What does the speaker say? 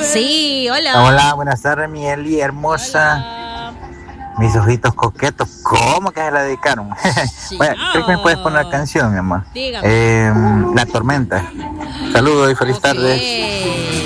Sí, hola. Hola, buenas tardes, mi Eli, hermosa. Hola. Mis ojitos coquetos, ¿cómo que se la dedicaron? Sí. Bueno, creo que me puedes poner la canción, mi amor. Dígame. La tormenta. Saludos y feliz Ok. tardes.